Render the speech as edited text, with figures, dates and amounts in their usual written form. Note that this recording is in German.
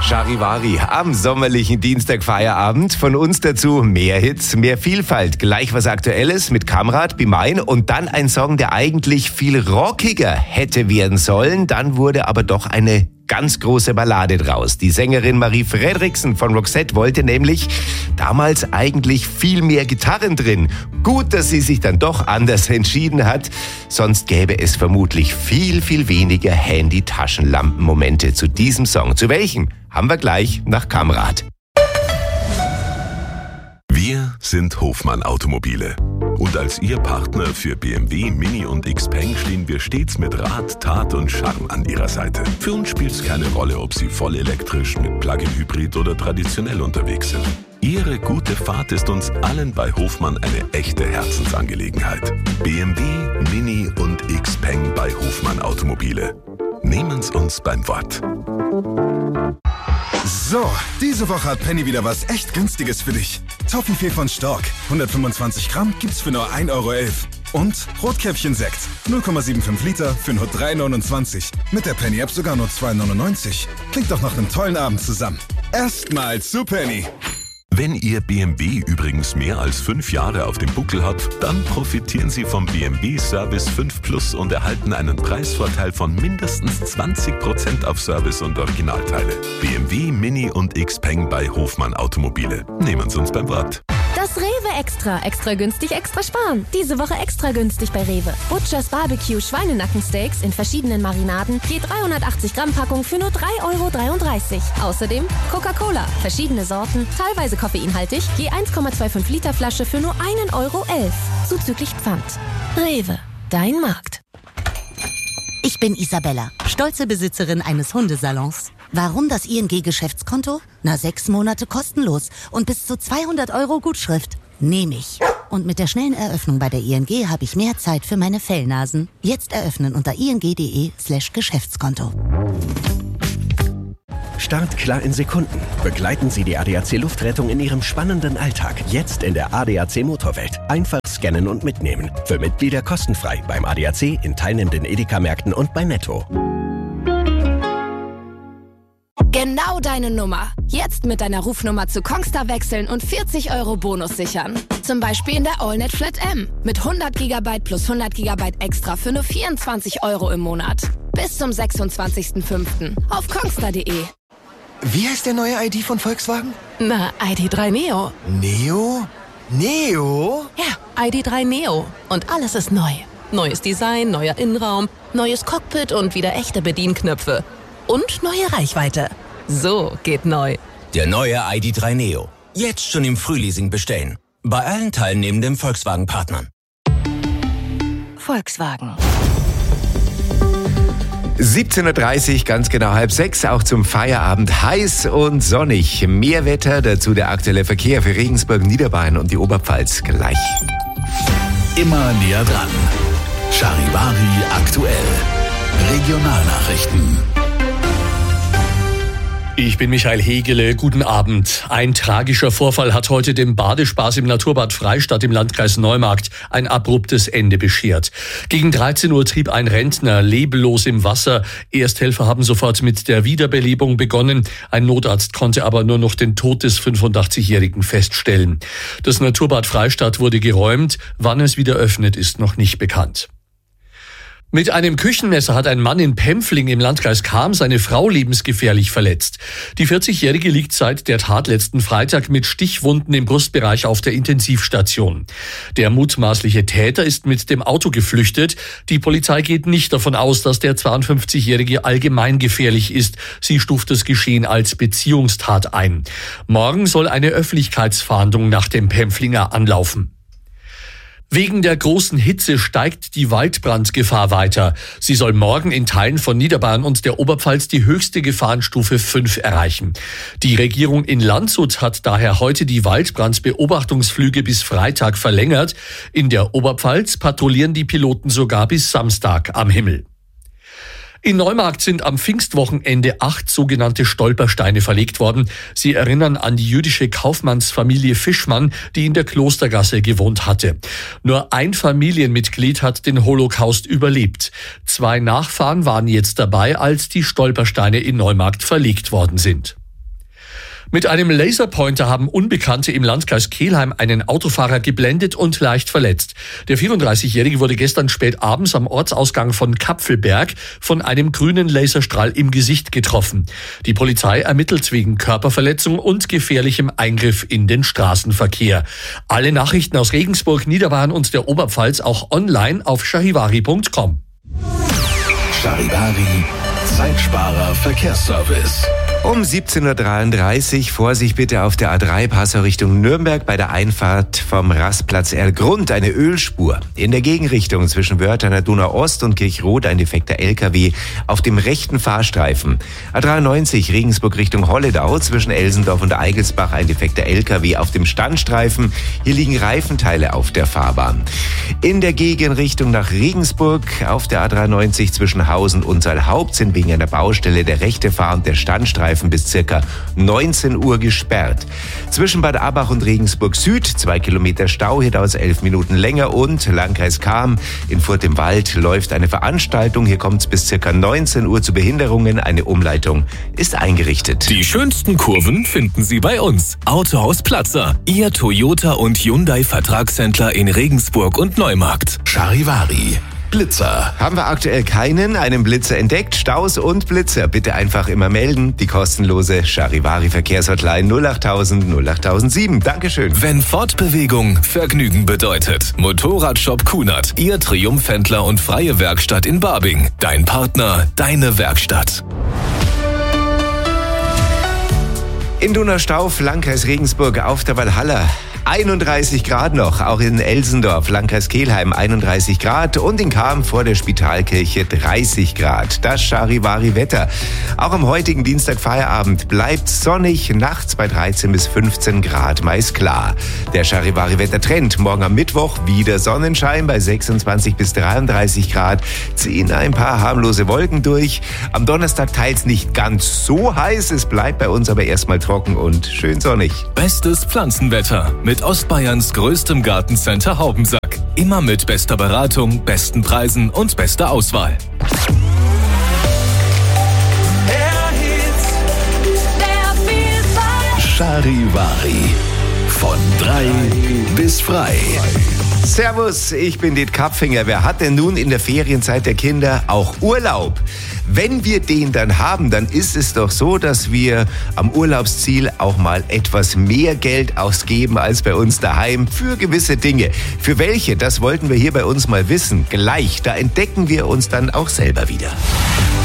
Charivari am sommerlichen Dienstag-Feierabend. Von uns dazu mehr Hits, mehr Vielfalt, gleich was Aktuelles mit Kamrat, Be Mine und dann ein Song, der eigentlich viel rockiger hätte werden sollen. Dann wurde aber doch eine ganz große Ballade draus. Die Sängerin Marie Fredriksen von Roxette wollte nämlich damals eigentlich viel mehr Gitarren drin. Gut, dass sie sich dann doch anders entschieden hat. Sonst gäbe es vermutlich viel, viel weniger Handy-Taschenlampen-Momente zu diesem Song. Zu welchem? Haben wir gleich nach Kamrat. Wir sind Hofmann Automobile. Und als Ihr Partner für BMW, Mini und Xpeng stehen wir stets mit Rat, Tat und Charme an Ihrer Seite. Für uns spielt es keine Rolle, ob Sie voll elektrisch, mit Plug-in-Hybrid oder traditionell unterwegs sind. Ihre gute Fahrt ist uns allen bei Hofmann eine echte Herzensangelegenheit. BMW, Mini und Xpeng bei Hofmann Automobile. Nehmen's uns beim Wort. So, diese Woche hat Penny wieder was echt Günstiges für dich. Toffifee von Stork, 125 Gramm gibt's für nur 1,11 € Und Rotkäppchen-Sekt, 0,75 Liter für nur 3,29 €. Mit der Penny-App sogar nur 2,99 €. Klingt doch nach einem tollen Abend zusammen. Erstmal zu Penny. Wenn Ihr BMW übrigens mehr als 5 Jahre auf dem Buckel hat, dann profitieren Sie vom BMW Service 5 Plus und erhalten einen Preisvorteil von mindestens 20% auf Service und Originalteile. BMW, Mini und Xpeng bei Hofmann Automobile. Nehmen Sie uns beim Wort. Das Rewe Extra. Extra günstig, extra sparen. Diese Woche extra günstig bei Rewe. Butchers Barbecue Schweinenackensteaks in verschiedenen Marinaden. Je 380 Gramm Packung für nur 3,33 €. Außerdem Coca-Cola. Verschiedene Sorten, teilweise koffeinhaltig. Je 1,25 Liter Flasche für nur 1,11 €. Zuzüglich Pfand. Rewe. Dein Markt. Ich bin Isabella, stolze Besitzerin eines Hundesalons. Warum das ING-Geschäftskonto? 6 Monate kostenlos und bis zu 200 € Gutschrift. Nehme ich. Und mit der schnellen Eröffnung bei der ING habe ich mehr Zeit für meine Fellnasen. Jetzt eröffnen unter ing.de/Geschäftskonto. Startklar in Sekunden. Begleiten Sie die ADAC Luftrettung in Ihrem spannenden Alltag. Jetzt in der ADAC Motorwelt. Einfach scannen und mitnehmen. Für Mitglieder kostenfrei beim ADAC, in teilnehmenden Edeka-Märkten und bei Netto. Genau deine Nummer. Jetzt mit deiner Rufnummer zu Kongstar wechseln und 40 € Bonus sichern. Zum Beispiel in der AllNet Flat M. Mit 100 GB plus 100 GB extra für nur 24 € im Monat. Bis zum 26.05. auf kongstar.de. Wie heißt der neue ID von Volkswagen? Na, ID.3 Neo. Neo? Neo? Ja, ID.3 Neo. Und alles ist neu. Neues Design, neuer Innenraum, neues Cockpit und wieder echte Bedienknöpfe. Und neue Reichweite. So geht neu. Der neue ID.3 Neo. Jetzt schon im Frühleasing bestellen. Bei allen teilnehmenden Volkswagen-Partnern. Volkswagen. 17:30 Uhr, ganz genau 5:30, auch zum Feierabend. Heiß und sonnig. Mehr Wetter, dazu der aktuelle Verkehr für Regensburg, Niederbayern und die Oberpfalz gleich. Immer näher dran. Charivari aktuell. Regionalnachrichten. Ich bin Michael Hegele, guten Abend. Ein tragischer Vorfall hat heute dem Badespaß im Naturbad Freistadt im Landkreis Neumarkt ein abruptes Ende beschert. Gegen 13 Uhr trieb ein Rentner leblos im Wasser. Ersthelfer haben sofort mit der Wiederbelebung begonnen. Ein Notarzt konnte aber nur noch den Tod des 85-Jährigen feststellen. Das Naturbad Freistadt wurde geräumt. Wann es wieder öffnet, ist noch nicht bekannt. Mit einem Küchenmesser hat ein Mann in Pempfling im Landkreis Cham seine Frau lebensgefährlich verletzt. Die 40-Jährige liegt seit der Tat letzten Freitag mit Stichwunden im Brustbereich auf der Intensivstation. Der mutmaßliche Täter ist mit dem Auto geflüchtet. Die Polizei geht nicht davon aus, dass der 52-Jährige allgemein gefährlich ist. Sie stuft das Geschehen als Beziehungstat ein. Morgen soll eine Öffentlichkeitsfahndung nach dem Pempflinger anlaufen. Wegen der großen Hitze steigt die Waldbrandgefahr weiter. Sie soll morgen in Teilen von Niederbayern und der Oberpfalz die höchste Gefahrenstufe 5 erreichen. Die Regierung in Landshut hat daher heute die Waldbrandbeobachtungsflüge bis Freitag verlängert. In der Oberpfalz patrouillieren die Piloten sogar bis Samstag am Himmel. In Neumarkt sind am Pfingstwochenende 8 sogenannte Stolpersteine verlegt worden. Sie erinnern an die jüdische Kaufmannsfamilie Fischmann, die in der Klostergasse gewohnt hatte. Nur ein Familienmitglied hat den Holocaust überlebt. 2 Nachfahren waren jetzt dabei, als die Stolpersteine in Neumarkt verlegt worden sind. Mit einem Laserpointer haben Unbekannte im Landkreis Kelheim einen Autofahrer geblendet und leicht verletzt. Der 34-Jährige wurde gestern spät abends am Ortsausgang von Kapfelberg von einem grünen Laserstrahl im Gesicht getroffen. Die Polizei ermittelt wegen Körperverletzung und gefährlichem Eingriff in den Straßenverkehr. Alle Nachrichten aus Regensburg, Niederbayern und der Oberpfalz auch online auf charivari.com. Charivari, Zeitsparer Verkehrsservice. Um 17.33 Uhr, Vorsicht bitte auf der A3 Passau Richtung Nürnberg bei der Einfahrt vom Rastplatz Erlgrund eine Ölspur. In der Gegenrichtung zwischen Wörthener Donau-Ost und Kirchrot ein defekter LKW auf dem rechten Fahrstreifen. A93 Regensburg Richtung Holledau zwischen Elsendorf und Eigelsbach ein defekter LKW auf dem Standstreifen. Hier liegen Reifenteile auf der Fahrbahn. In der Gegenrichtung nach Regensburg auf der A93 zwischen Hausen und Saalhaupt sind wegen einer Baustelle der rechte Fahr- und der Standstreifen bis circa 19 Uhr gesperrt. Zwischen Bad Abach und Regensburg Süd 2 Kilometer Stau, hier dauert es 11 Minuten länger und Landkreis Cham in Furt im Wald läuft eine Veranstaltung. Hier kommt es bis circa 19 Uhr zu Behinderungen. Eine Umleitung ist eingerichtet. Die schönsten Kurven finden Sie bei uns. Autohaus Platzer, Ihr Toyota und Hyundai Vertragshändler in Regensburg und Neumarkt. Charivari. Blitzer. Haben wir aktuell keinen, einen Blitzer entdeckt, Staus und Blitzer. Bitte einfach immer melden. Die kostenlose Charivari Verkehrshotline 08000 08007. Dankeschön. Wenn Fortbewegung Vergnügen bedeutet. Motorradshop Kunert, Ihr Triumphhändler und freie Werkstatt in Barbing. Dein Partner, deine Werkstatt. In Donaustauf, Landkreis Regensburg auf der Walhalla. 31 Grad noch, auch in Elsendorf, Landkreis Kelheim 31 Grad und in Cham vor der Spitalkirche 30 Grad. Das Charivari-Wetter. Auch am heutigen Dienstag Feierabend bleibt sonnig, nachts bei 13 bis 15 Grad, meist klar. Der Charivari-Wetter-Trend, morgen am Mittwoch wieder Sonnenschein bei 26 bis 33 Grad, ziehen ein paar harmlose Wolken durch. Am Donnerstag teils nicht ganz so heiß, es bleibt bei uns aber erstmal trocken und schön sonnig. Bestes Pflanzenwetter mit Ostbayerns größtem Gartencenter Haubensack. Immer mit bester Beratung, besten Preisen und bester Auswahl. Charivari. Von 3 bis frei. Servus, ich bin Diet Kapfinger. Wer hat denn nun in der Ferienzeit der Kinder auch Urlaub? Wenn wir den dann haben, dann ist es doch so, dass wir am Urlaubsziel auch mal etwas mehr Geld ausgeben als bei uns daheim für gewisse Dinge. Für welche, das wollten wir hier bei uns mal wissen. Gleich, da entdecken wir uns dann auch selber wieder.